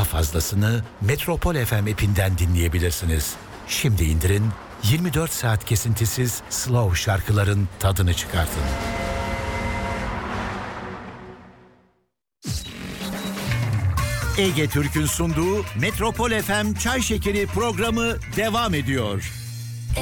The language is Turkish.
Daha fazlasını Metropol FM app'inden dinleyebilirsiniz. Şimdi indirin, 24 saat kesintisiz slow şarkıların tadını çıkartın. Ege Türk'ün sunduğu Metropol FM Çay Şekeri programı devam ediyor.